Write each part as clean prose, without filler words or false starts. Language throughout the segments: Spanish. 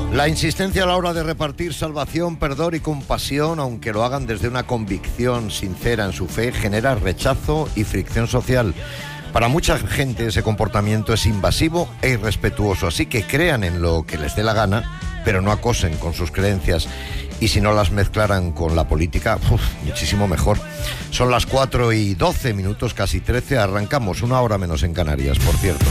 La insistencia a la hora de repartir salvación, perdón y compasión, aunque lo hagan desde una convicción sincera en su fe, genera rechazo y fricción social. Para mucha gente ese comportamiento es invasivo e irrespetuoso, así que crean en lo que les dé la gana, pero no acosen con sus creencias. Y si no las mezclaran con la política, muchísimo mejor. Son las 4:12, casi 13, arrancamos, 1 hora menos en Canarias, por cierto.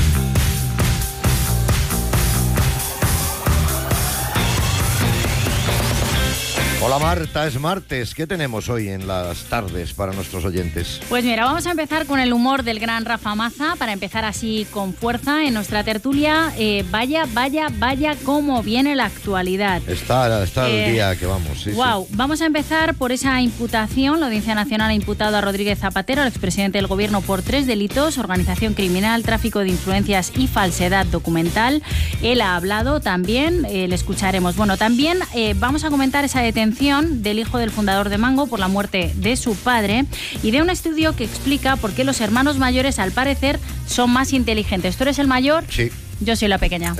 Hola Marta, es martes. ¿Qué tenemos hoy en las tardes para nuestros oyentes? Pues mira, vamos a empezar con el humor del gran Rafa Maza, para empezar así con fuerza en nuestra tertulia. Vaya cómo viene la actualidad. Está el día que vamos. Wow, sí. Vamos a empezar por esa imputación. La Audiencia Nacional ha imputado a Rodríguez Zapatero, al expresidente del Gobierno, por 3 delitos: organización criminal, tráfico de influencias y falsedad documental. Él ha hablado también, le escucharemos. Bueno, también vamos a comentar esa detención del hijo del fundador de Mango por la muerte de su padre y de un estudio que explica por qué los hermanos mayores, al parecer, son más inteligentes. ¿Tú eres el mayor? Sí. Yo soy la pequeña.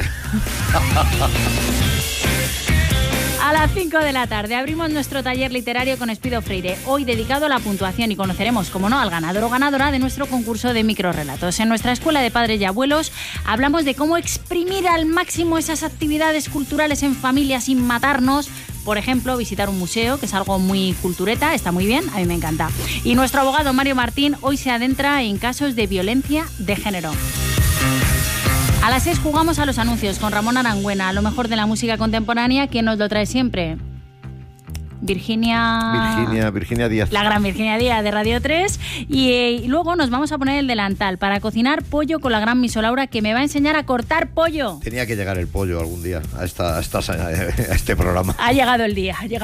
A las 5 de la tarde abrimos nuestro taller literario con Espido Freire, hoy dedicado a la puntuación, y conoceremos, como no, al ganador o ganadora de nuestro concurso de microrrelatos. En nuestra escuela de padres y abuelos hablamos de cómo exprimir al máximo esas actividades culturales en familia sin matarnos. Por ejemplo, visitar un museo, que es algo muy cultureta, está muy bien, a mí me encanta. Y nuestro abogado Mario Martín hoy se adentra en casos de violencia de género. A las 6 jugamos a los anuncios con Ramón Arangüena, lo mejor de la música contemporánea. ¿Quién nos lo trae siempre? Virginia Díaz. La gran Virginia Díaz de Radio 3. Y luego nos vamos a poner el delantal para cocinar pollo con la gran Miso Laura, que me va a enseñar a cortar pollo. Tenía que llegar el pollo algún día a este programa. Ha llegado el día.